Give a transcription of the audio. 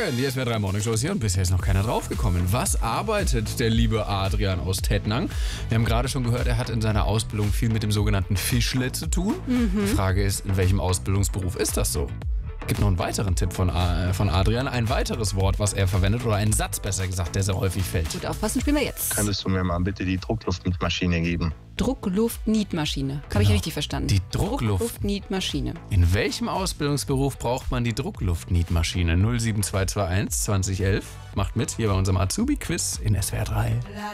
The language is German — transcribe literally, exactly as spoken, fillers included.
Morgen, die S W R drei Morning Show ist hier und bisher ist noch keiner draufgekommen. Was arbeitet der liebe Adrian aus Tettnang? Wir haben gerade schon gehört, er hat in seiner Ausbildung viel mit dem sogenannten Fischle zu tun. Mhm. Die Frage ist, in welchem Ausbildungsberuf ist das so? Gibt noch einen weiteren Tipp von, äh, von Adrian, ein weiteres Wort, was er verwendet, oder einen Satz besser gesagt, der sehr häufig fällt. Gut, aufpassen, spielen wir jetzt. Könntest du mir mal bitte die Druckluftmaschine geben? Druckluft-Nietmaschine. Habe ich richtig verstanden? Die Druckluft. Druckluft-Nietmaschine. In welchem Ausbildungsberuf braucht man die Druckluft-Nietmaschine? null sieben zwei zwei eins zwanzig elf. Macht mit hier bei unserem Azubi-Quiz in S W R drei.